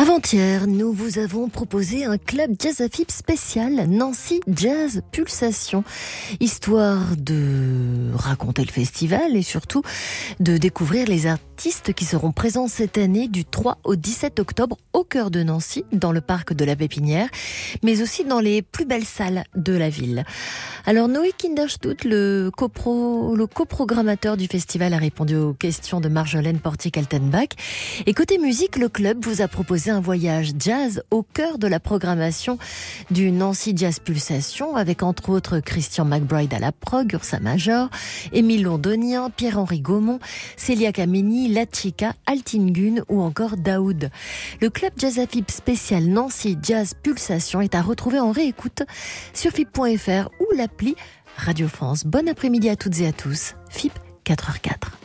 Avant-hier, nous vous avons proposé un club jazz AFIP spécial Nancy Jazz Pulsation, histoire de raconter le festival et surtout de découvrir les artistes qui seront présents cette année du 3 au 17 octobre au cœur de Nancy, dans le parc de la Pépinière, mais aussi dans les plus belles salles de la ville. Alors Noé Kinderstut, le coprogrammateur du festival, a répondu aux questions de Marjolaine Portier-Kaltenbach. Et côté musique, le club vous a proposé un voyage jazz au cœur de la programmation du Nancy Jazz Pulsation, avec entre autres Christian McBride à la prog, Ursa Major, Émile Londonien, Pierre-Henri Gaumont, Célia Kameni, La Chica, Altingun ou encore Daoud. Le club jazz AFIP spécial Nancy Jazz Pulsation est à retrouver en réécoute sur FIP.fr ou l'appli Radio France. Bon après-midi à toutes et à tous. FIP 4h04.